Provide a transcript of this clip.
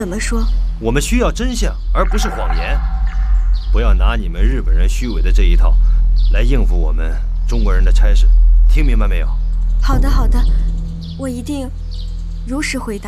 怎么说？ 我们需要真相，而不是谎言。不要拿你们日本人虚伪的这一套，来应付我们中国人的差事。听明白没有？ 好的，好的，我一定如实回答。